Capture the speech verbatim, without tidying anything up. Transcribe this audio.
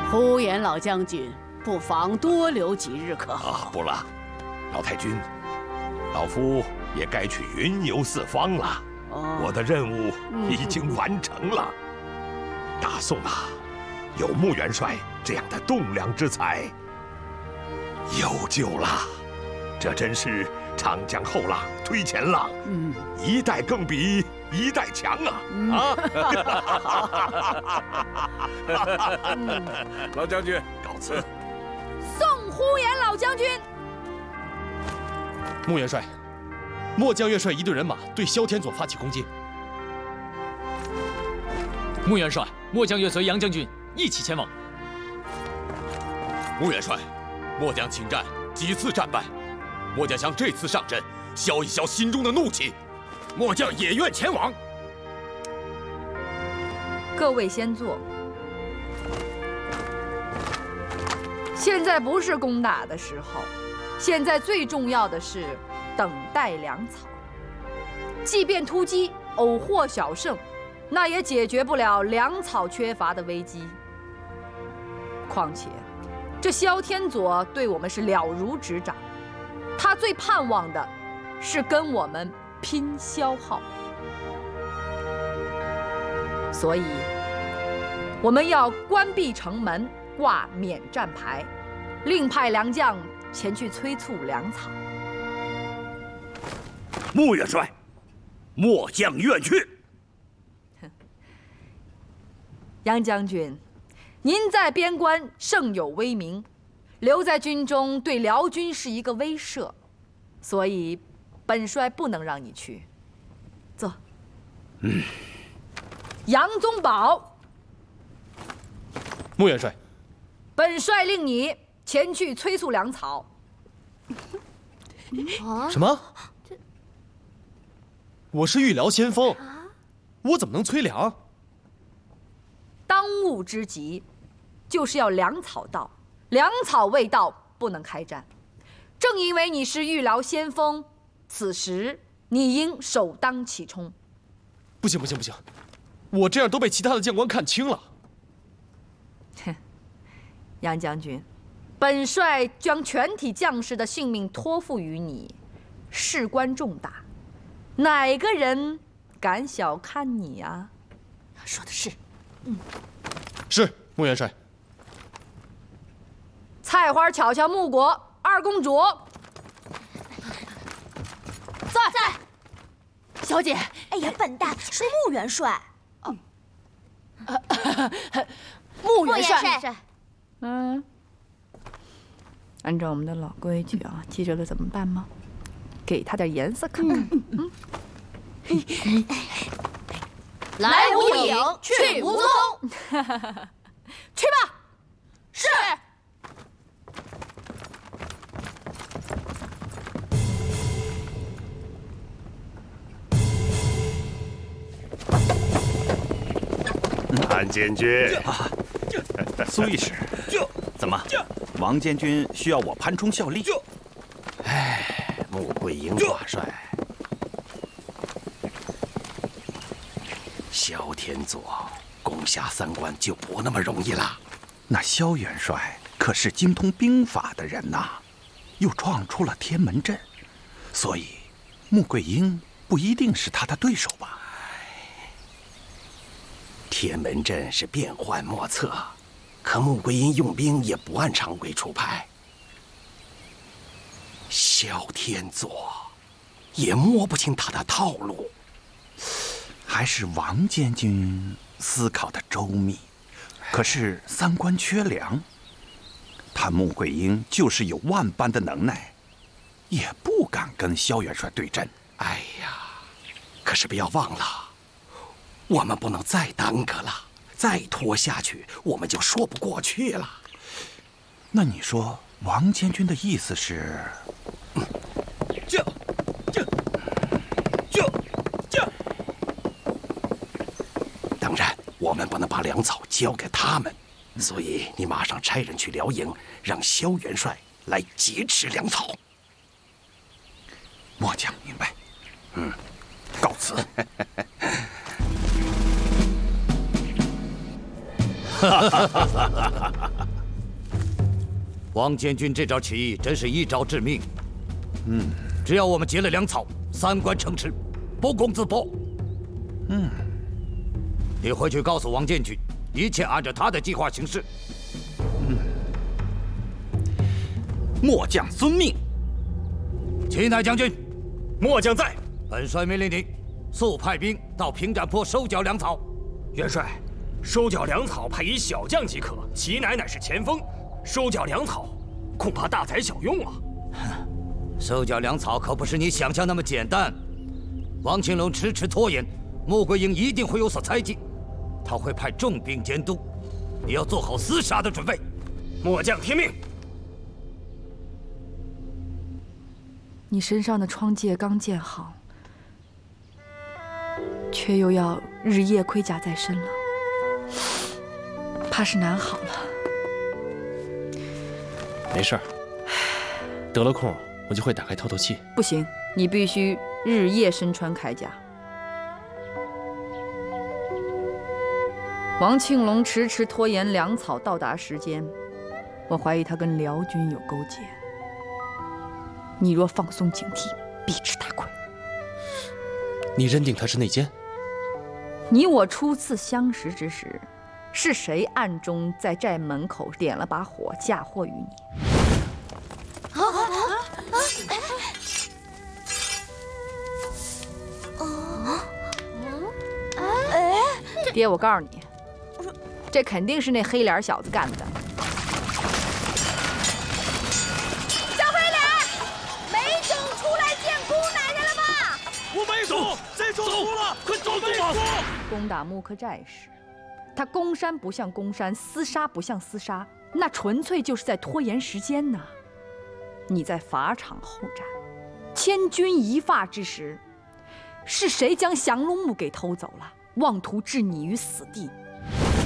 呼延老将军，不妨多留几日可好？ 啊，不了，老太君，老夫也该去云游四方了。哦、我的任务已经完成了。嗯、大宋啊，有穆元帅这样的栋梁之才，有救了。这真是长江后浪推前浪，嗯，一代更比一代强啊！嗯、啊！ 老将军， 告辞。 送呼延老将军。 穆元帅，末将愿率一队人马对萧天佐发起攻击。 穆元帅，末将愿随杨将军一起前往。 穆元帅，末将请战几次战败。 末将想这次上阵，消一消心中的怒气。末将也愿前往。 各位先坐。现在不是攻打的时候，现在最重要的是等待粮草。即便突击偶获小胜，那也解决不了粮草缺乏的危机。况且，这萧天佐对我们是了如指掌。 他最盼望的是跟我们拼消耗，所以我们要关闭城门，挂免战牌，另派良将前去催促粮草。 穆元帅，末将愿去。 杨将军，您在边关盛有威名。 留在军中对辽军是一个威慑，所以本帅不能让你去。坐。嗯。杨宗保， 穆元帅， 本帅令你前去催促粮草。 什么？我是御辽先锋，我怎么能催粮？ 当务之急，就是要粮草到。 粮草未到，不能开战。正因为你是御辽先锋，此时你应首当其冲。 不行不行不行，我这样都被其他的将官看清了。 哼，杨将军，本帅将全体将士的性命托付于你，事关重大，哪个人敢小看你啊？ 说的是。 嗯， 是穆元帅。 菜花巧巧穆国二公主， 在在。小姐，哎呀，笨蛋，是穆元帅。哦， 穆元帅。嗯，按照我们的老规矩啊，记着了怎么办吗？给他点颜色看看。嗯。 嗯来无影，去无踪。 去吧。 是。 安监军， 啊，苏御史，怎么，王监军需要我潘冲效力？ 哎，穆桂英挂帅，萧天佐攻下三关就不那么容易了。 那萧元帅可是精通兵法的人呐，又创出了天门阵，所以穆桂英不一定是他的对手吧？ 天门阵是变幻莫测，可穆桂英用兵也不按常规出牌。萧天佐也摸不清他的套路， 还是王监军思考的周密。可是三关缺粮，他穆桂英就是有万般的能耐，也不敢跟萧元帅对阵。 哎呀，可是不要忘了。 我们不能再耽搁了，再拖下去，我们就说不过去了。 那你说，王监军的意思是？ 就就就就。当然，我们不能把粮草交给他们，所以你马上差人去辽营，让萧元帅来劫持粮草。 末将明白。 嗯，告辞。 哈哈哈哈哈！ 王建军这招起义真是一招致命。 嗯， 只要我们结了粮草，三关城池，不攻自破。 嗯， 你回去告诉王建军，一切按照他的计划行事。 嗯，末将遵命。 齐乃将军， 末将在。 本帅命令你，速派兵到平展坡收缴粮草。 元帅，收缴粮草派以小将即可，齐乃乃是前锋，收缴粮草恐怕大材小用啊。 收缴粮草可不是你想象那么简单。王庆龙迟迟拖延，穆桂英一定会有所猜忌，他会派重兵监督，你要做好厮杀的准备。 末将听命。 你身上的疮疥刚建好，却又要日夜盔甲在身了，怕是难好了。 没事儿，得了空我就会打开透透气。 不行，你必须日夜身穿铠甲。王庆龙迟迟拖延粮草到达时间，我怀疑他跟辽军有勾结。你若放松警惕，必吃大亏。 你认定他是内奸？ 你我初次相识之时，是谁暗中在寨门口点了把火，嫁祸于你？ 啊啊啊！啊！哎， 爹，我告诉你，这肯定是那黑脸小子干的。 小黑脸，梅总出来见姑奶奶了吗？ 我梅总在中途了，快走走吧！ 攻打木克寨时，他攻山不像攻山，厮杀不像厮杀，那纯粹就是在拖延时间呐。你在法场后战，千钧一发之时，是谁将降龙木给偷走了，妄图置你于死地？